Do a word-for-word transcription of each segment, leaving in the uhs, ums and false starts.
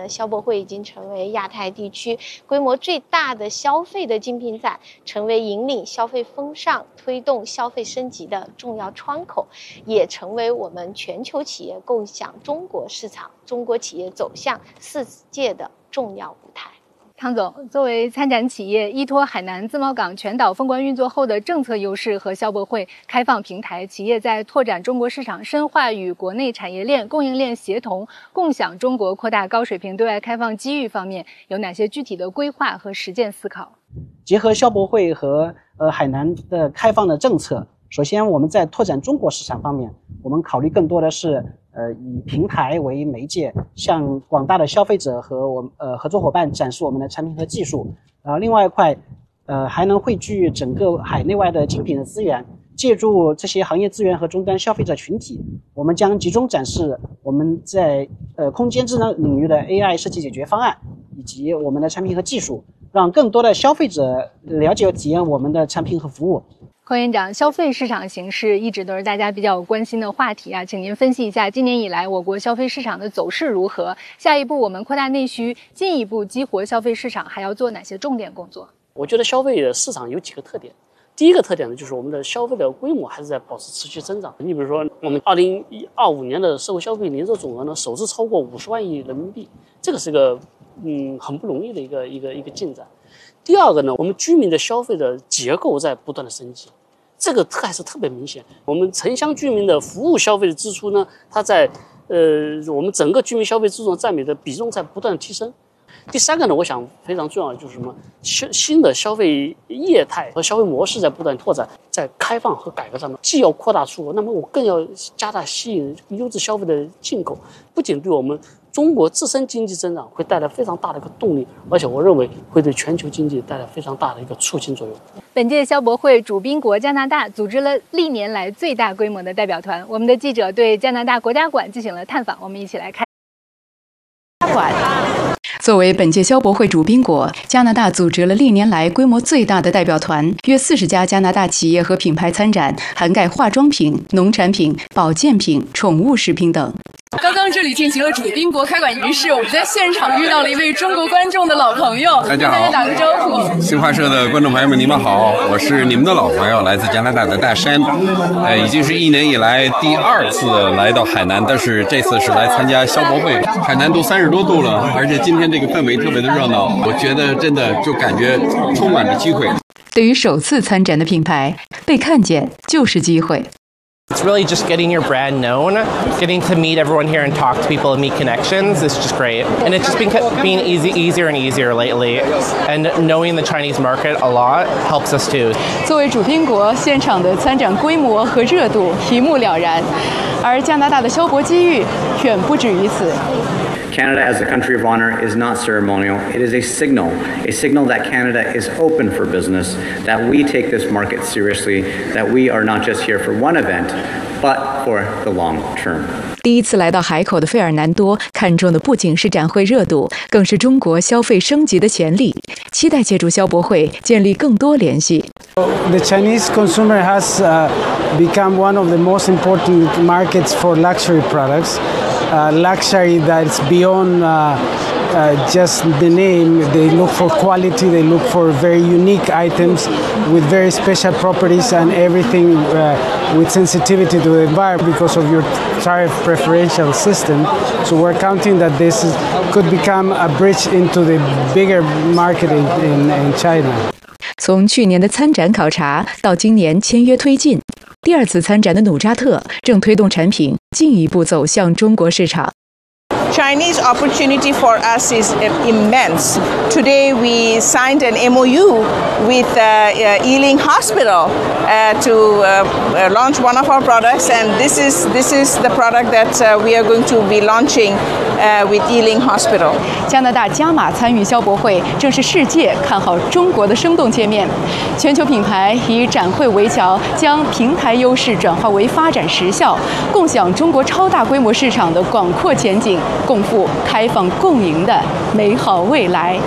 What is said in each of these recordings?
呢，消博会已经成为亚太地区规模最大的消费的精品展，成为引领消费风尚、推动消费升级的重要窗口，也成为我们全球企业共享中国市场、中国企业走向世界的重要舞台。 汤总，作为参展企业，依托海南自贸港全岛封关运作后的政策优势和消博会开放平台，企业在拓展中国市场、深化与国内产业链、供应链协同、共享中国、扩大高水平对外开放机遇方面，有哪些具体的规划和实践思考？ 结合消博会和呃海南的开放的政策，首先我们在拓展中国市场方面，我们考虑更多的是呃，以平台为媒介，向广大的消费者和我们呃合作伙伴展示我们的产品和技术。然后另外一块，呃，还能汇聚整个海内外的精品的资源，借助这些行业资源和终端消费者群体，我们将集中展示我们在呃空间智能领域的 A I 设计解决方案，以及我们的产品和技术，让更多的消费者了解体验我们的产品和服务。 邝院长，消费市场形势一直都是大家比较关心的话题啊，请您分析一下今年以来我国消费市场的走势如何？下一步我们扩大内需，进一步激活消费市场，还要做哪些重点工作？ 我觉得消费的市场有几个特点。第一个特点呢，就是我们的消费的规模还是在保持持续增长。你比如说，我们二零二五年的社会消费零售总额呢，首次超过五十万亿人民币，这个是个嗯很不容易的一个一个一个进展。第二个呢，我们居民的消费的结构在不断的升级，这个还是特别明显。我们城乡居民的服务消费的支出呢，它在呃我们整个居民消费支出占比的比重在不断的提升。第三个呢，我想非常重要的就是什么？新新的消费业态和消费模式在不断拓展，在开放和改革上面，既要扩大出口，那么我更要加大吸引优质消费的进口，不仅对我们中国自身经济增长会带来非常大的一个动力，而且我认为会对全球经济带来非常大的一个促进作用。 本届消博会主宾国加拿大组织了历年来最大规模的代表团，我们的记者对加拿大国家馆进行了探访，我们一起来看。 馆作为本届消博会主宾国，加拿大组织了历年来规模最大的代表团，约四十家加拿大企业和品牌参展，涵盖化妆品、农产品、保健品、宠物食品等。 刚刚这里进行了主宾国开馆仪式，我们在现场遇到了一位中国观众的老朋友， 大家好， 大家打个招呼。 新华社的观众朋友们，你们好，我是你们的老朋友，来自加拿大的大山，呃，已经是一年以来第二次来到海南，但是这次是来参加消博会。海南都三十多度了，而且今天这个氛围特别的热闹，我觉得真的就感觉充满了机会。 对于首次参展的品牌，被看见就是机会。 It's really just getting your brand known, getting to meet everyone here and talk to people and meet connections is just great. And it's just been being easy, easier and easier lately. And knowing the Chinese market a lot helps us too. 作为主宾国，现场的参展规模和热度一目了然，而加拿大的消博机遇远不止于此。 Canada as a country of honor is not ceremonial. It is a signal, a signal that Canada is open for business, that we take this market seriously, that we are not just here for one event, but for the long term. 第一次来到海口的费尔南多，看中的不仅是展会热度，更是中国消费升级的潜力，期待借助消博会建立更多联系。 The Chinese consumer has uh, become one of the most important markets for luxury products. Uh, luxury that's beyond uh, uh, just the name. They look for quality, they look for very unique items with very special properties and everything uh, with sensitivity to the environment because of your tariff preferential system. So we're counting that this is, could become a bridge into the bigger market in, in, in China. 从去年的参展考察到今年签约推进，第二次参展的努扎特正推动产品进一步走向中国市场。 Chinese opportunity for us is immense. Today we signed an M O U with uh, uh, Yiling Hospital uh, to uh, launch one of our products, and this is this is the product that uh, we are going to be launching uh, with Yiling Hospital. 加拿大加码参与消博会，正是世界看好中国的生动界面。全球品牌以展会为桥，将平台优势转化为发展实效，共享中国超大规模市场的广阔前景。共赴开放共赢的美好未来。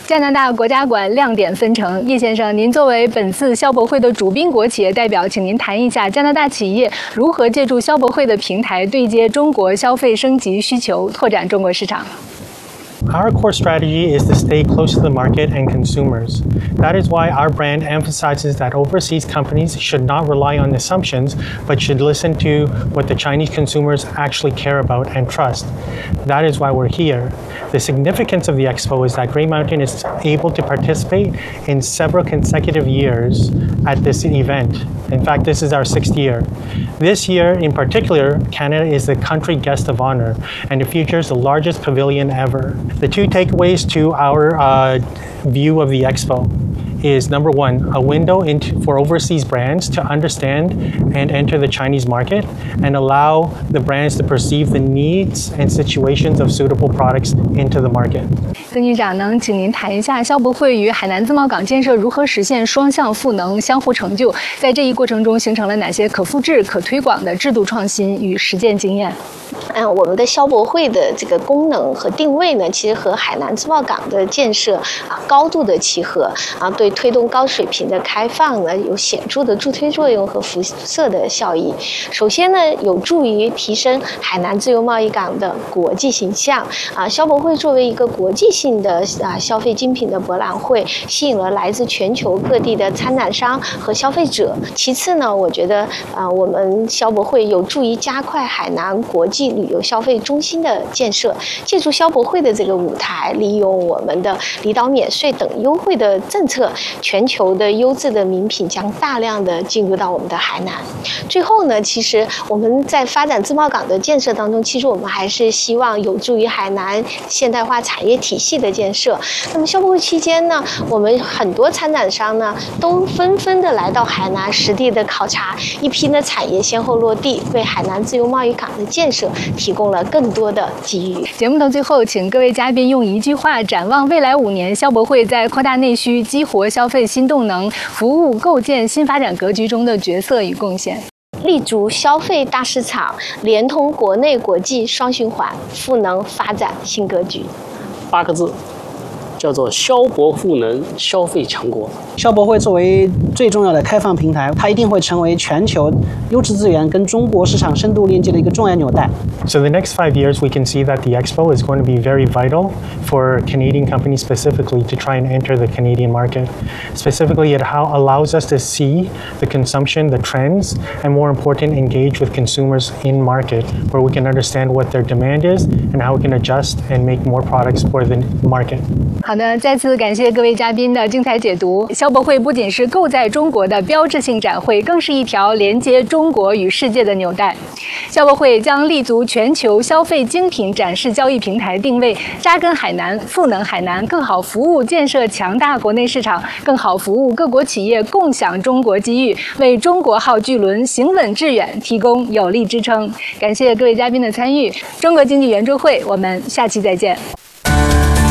加拿大国家馆亮点纷呈，叶先生，您作为本次消博会的主宾国企业代表，请您谈一下加拿大企业如何借助消博会的平台对接中国消费升级需求，拓展中国市场。 Our core strategy is to stay close to the market and consumers. That is why our brand emphasizes that overseas companies should not rely on assumptions, but should listen to what the Chinese consumers actually care about and trust. That is why we're here. The significance of the expo is that Grey Mountain is able to participate in several consecutive years at this event. In fact, this is our sixth year. This year, in particular, Canada is the country guest of honor, and it features the largest pavilion ever. The two takeaways to our uh, view of the expo is number one, a window into, for overseas brands to understand and enter the Chinese market and allow the brands to perceive the needs and situations of suitable products into the market. 曾局长，能请您谈一下消博会与海南自贸港建设如何实现双向赋能、相互成就？在这一过程中，形成了哪些可复制、可推广的制度创新与实践经验？ 嗯，我们的消博会的这个功能和定位呢，其实和海南自贸港的建设啊高度的契合啊，对推动高水平的开放呢有显著的助推作用和辐射的效益。首先呢，有助于提升海南自由贸易港的国际形象啊。消博会作为一个国际性的啊消费精品的博览会，吸引了来自全球各地的参展商和消费者。其次呢，我觉得啊，我们消博会有助于加快海南国际旅游消费中心的建设，借助消博会的这个舞台，利用我们的离岛免税等优惠的政策，全球的优质的名品将大量的进入到我们的海南。最后呢，其实我们在发展自贸港的建设当中，其实我们还是希望有助于海南现代化产业体系的建设。那么消博会期间呢，我们很多参展商呢都纷纷的来到海南实地的考察，一批呢产业先后落地，为海南自由贸易港的建设提供了更多的机遇。 节目的最后，请各位嘉宾用一句话展望未来五年消博会在扩大内需、激活消费新动能、服务构建新发展格局中的角色与贡献。 立足消费大市场，连通国内国际双循环，赋能发展新格局。 八个字，叫做消博赋能，消费强国。 消博会作为最重要的开放平台，它一定会成为全球优质资源跟中国市场深度链接的一个重要纽带。 So the next five years, we can see that the expo is going to be very vital for Canadian companies specifically to try and enter the Canadian market. Specifically, it how allows us to see the consumption, the trends, and more important, engage with consumers in market, where we can understand what their demand is and how we can adjust and make more products for the market. 好的，再次感谢各位嘉宾的精彩解读。消博会不仅是构在中国的标志性展会，更是一条连接中国与世界的纽带。消博会将立足全球消费精品展示交易平台定位，扎根海南，赋能海南，更好服务建设强大国内市场，更好服务各国企业共享中国机遇，为中国号巨轮行稳致远提供有力支撑。感谢各位嘉宾的参与。中国经济圆桌会，我们下期再见。